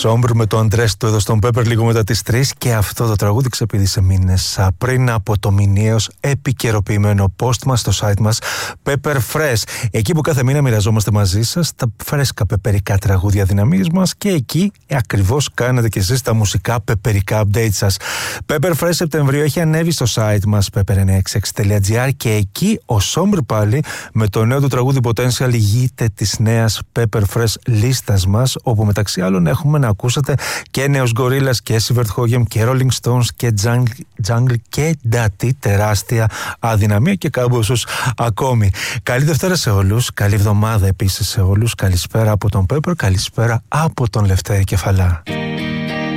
Σόμπρ με το Αντρές του εδώ στον Pepper λίγο μετά τις 3 και αυτό το τραγούδι ξεπήδησε μήνες πριν από το μηνιαίως επικαιροποιημένο post μας στο site μας Pepper Fresh. Εκεί που κάθε μήνα μοιραζόμαστε μαζί σας τα φρέσκα πεπερικά τραγούδια δυναμίας μας και εκεί ακριβώς κάνετε και εσείς τα μουσικά πεπερικά update σας. Pepper Fresh Σεπτεμβρίου έχει ανέβει στο site μας pepper966.gr και εκεί ο Σόμπρ πάλι με το νέο του τραγούδι Potential ηγείται της νέας Pepper Fresh λίστας μας, όπου μεταξύ άλλων έχουμε να ακούσετε και νέους Gorillaz και Sievert Hogem και Rolling Stones και Jungle και Dati, τεράστια αδυναμία και κάμποσους ακόμη. Καλή Δευτέρα σε όλους, καλή εβδομάδα επίσης σε όλους, καλησπέρα από τον Pepper, καλησπέρα από τον Λευτέρη Κεφαλά.